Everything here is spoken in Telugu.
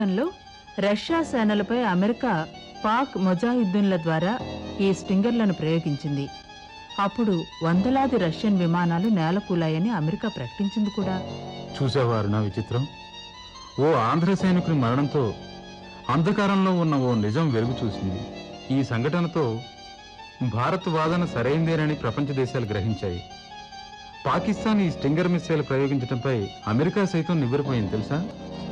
లో రష్యా సేనలపై అమెరికా పాక్ ముజాహిద్దీన్ల ద్వారా ఈ స్టింగర్లను ప్రయోగించింది. అప్పుడు వందలాది రష్యన్ విమానాలు నేలకూలాయని అమెరికా ప్రకటించింది కూడా. చూసేవారు నా విచిత్రం. ఓ ఆంధ్ర సైనికుని మరణంతో అంధకారంలో ఉన్న ఓ నిజం వెలుగు చూసింది. ఈ సంఘటనతో భారత్ వాదన సరైందేనని ప్రపంచ దేశాలు గ్రహించాయి. పాకిస్తాన్ ఈ స్టింగర్ మిస్సైల్ ప్రయోగించడంపై అమెరికా సైతం నివ్వెరపోయింది తెలుసా.